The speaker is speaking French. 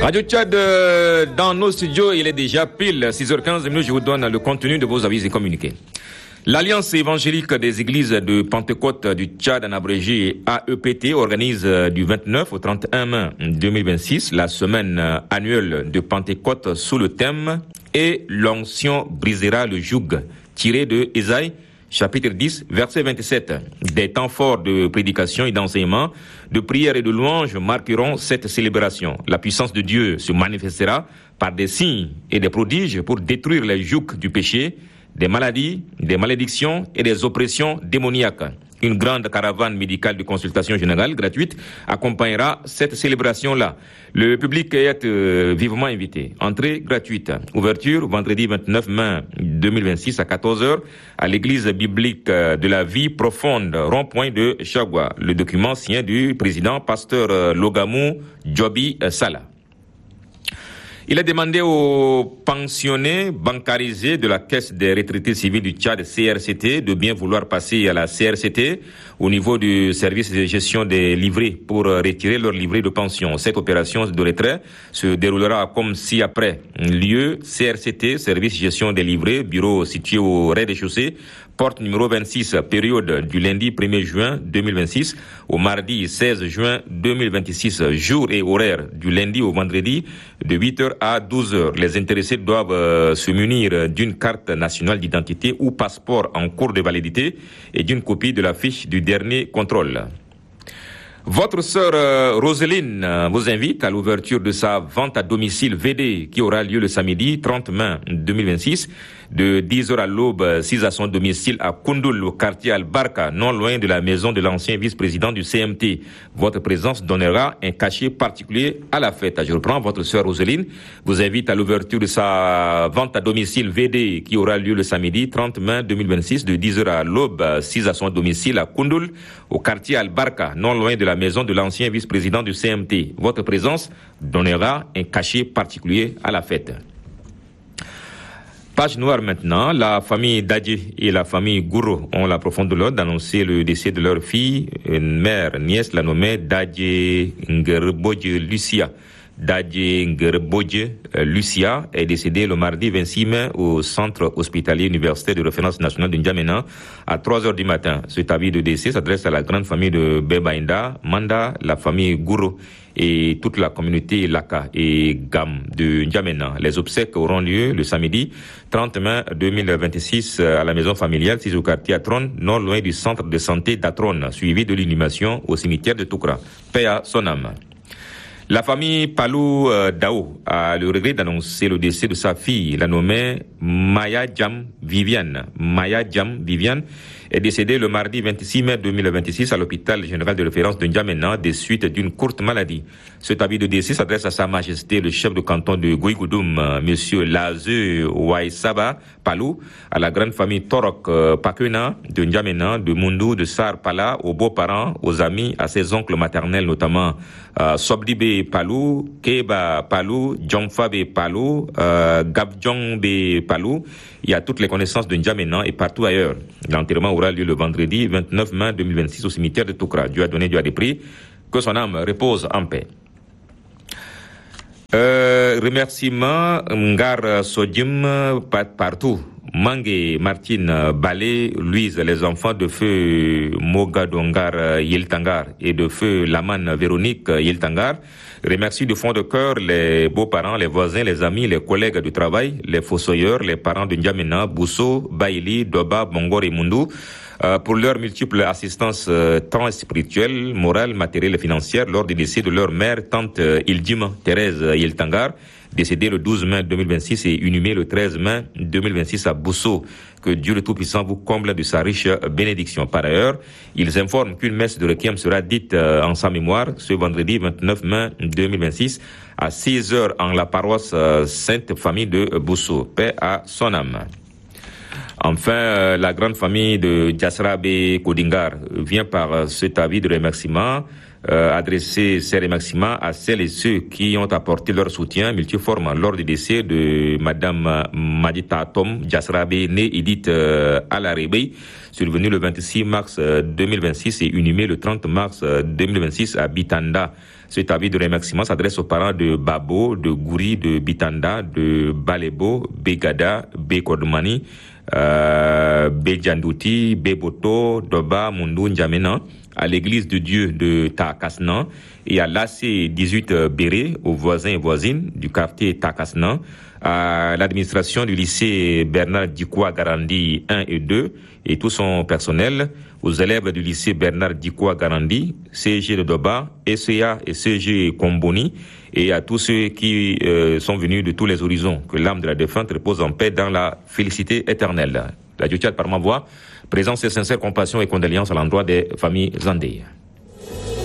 Radio Tchad, dans nos studios, il est déjà pile 6h15. Je vous donne le contenu de vos avis et communiqués. L'Alliance évangélique des églises de Pentecôte du Tchad, en abrégé AEPT, organise du 29 au 31 mai 2026 la semaine annuelle de Pentecôte sous le thème « Et l'onction brisera le joug » tiré de Ésaïe, chapitre 10, verset 27. Des temps forts de prédication et d'enseignement, de prière et de louange marqueront cette célébration. La puissance de Dieu se manifestera par des signes et des prodiges pour détruire les jougs du péché, des maladies, des malédictions et des oppressions démoniaques. Une grande caravane médicale de consultation générale gratuite accompagnera cette célébration-là. Le public est vivement invité. Entrée gratuite. Ouverture vendredi 29 mai 2026 à 14h à l'église biblique de la vie profonde, rond-point de Chagua. Le document signé du président pasteur Logamou Djobi Salah. Il a demandé aux pensionnés bancarisés de la Caisse des retraités civils du Tchad, CRCT, de bien vouloir passer à la CRCT au niveau du service de gestion des livrets pour retirer leur livret de pension. Cette opération de retrait se déroulera comme ci-après. Lieu CRCT, service de gestion des livrets, bureau situé au rez-de-chaussée, porte numéro 26, période du lundi 1er juin 2026 au mardi 16 juin 2026, jour et horaire du lundi au vendredi de 8h à 12h. Les intéressés doivent se munir d'une carte nationale d'identité ou passeport en cours de validité et d'une copie de la fiche du dernier contrôle. Votre sœur Roseline vous invite à l'ouverture de sa vente à domicile VD qui aura lieu le samedi 30 mai 2026 de 10h à l'aube, 6 à son domicile à Koundoul, au quartier Al-Barka, non loin de la maison de l'ancien vice-président du CMT. Votre présence donnera un cachet particulier à la fête. Je reprends, votre sœur Roseline vous invite à l'ouverture de sa vente à domicile VD qui aura lieu le samedi 30 mai 2026 de 10h à l'aube, 6 à son domicile à Koundoul, au quartier Al-Barka, non loin de la maison de l'ancien vice-président du CMT. Votre présence donnera un cachet particulier à la fête. Page noire maintenant, la famille Dadje et la famille Gouro ont la profonde douleur d'annoncer le décès de leur fille, une mère, nièce, la nommée Dadje Ngerbodje Lucia. Dadje Ngerbodje Lucia est décédée le mardi 26 mai au centre hospitalier universitaire de référence nationale de N'Djamena à 3h du matin. Cet avis de décès s'adresse à la grande famille de Bebainda, Manda, la famille Gouro et toute la communauté Laka et Gam de N'Djamena. Les obsèques auront lieu le samedi 30 mai 2026 à la maison familiale, 6 au quartier Atron, non loin du centre de santé d'Atron, suivi de l'inhumation au cimetière de Toukra. Paix à son âme. La famille Palou Dao a le regret d'annoncer le décès de sa fille, la nommée Maya Djam Viviane. Maya Djam Viviane est décédée le mardi 26 mai 2026 à l'hôpital général de référence de N'Djamena des suites d'une courte maladie. Cet avis de décès s'adresse à Sa Majesté le chef de canton de Goïgoudoum, Monsieur Lazeu Waïsaba Palou, à la grande famille Torok Pakena de N'Djamena, de Mundou, de Sar Pala, aux beaux-parents, aux amis, à ses oncles maternels notamment Sobdibe Palou, Keba Palou, Djomfabe Palou, Gabdjongbe Palou. Il y a toutes les connaissances de N'Djamena et partout ailleurs. L'enterrement aura lieu le vendredi 29 mai 2026 au cimetière de Toukra. Dieu a donné, Dieu a pris. Que son âme repose en paix. Remerciements Ngar Sodjim partout. Mangue, Martine, Balé, Louise, les enfants de feu Mogadongar Yeltangar et de feu Laman Véronique Yeltangar. Remercie de fond de cœur les beaux-parents, les voisins, les amis, les collègues du travail, les fossoyeurs, les parents de N'Djamena, Bousso, Baïli, Doba, Bongor et Mundou, pour leur multiple assistance tant spirituelle, morale, matérielle et financière lors du décès de leur mère, tante Ildjima Thérèse Yeltangar, décédée le 12 mai 2026 et inhumée le 13 mai 2026 à Bousso. Que Dieu le Tout-Puissant vous comble de sa riche bénédiction. Par ailleurs, ils informent qu'une messe de requiem sera dite en sa mémoire ce vendredi 29 mai 2026 à 6h en la paroisse Sainte Famille de Bousso. Paix à son âme. Enfin, la grande famille de Djassrabe Kodingar vient par cet avis de remerciement adresser ces remerciements à celles et ceux qui ont apporté leur soutien multiforme lors du décès de Madame Madita Tom Djassrabe, née Edith Alarebe, survenue le 26 mars 2026 et inhumée le 30 mars 2026 à Bitanda, Cet avis de remerciement s'adresse aux parents de Babo, de Gouri, de Bitanda, de Balebo, Begada, Bekodmani, Bedjandouti, Beboto, Doba, Mundu, N'Djamena, à l'église de Dieu de Takasnan et à l'AC 18 Béré, aux voisins et voisines du quartier Takasnan, à l'administration du lycée Bernard Dikoua Garandi 1 et 2 et tout son personnel, aux élèves du lycée Bernard Dikoua Garandi, CG de Doba, SEA et CG Komboni, et à tous ceux qui sont venus de tous les horizons. Que l'âme de la défunte repose en paix dans la félicité éternelle. Radio Tchad par ma voix, présence et sincère compassion et condoléances à l'endroit des familles andéennes.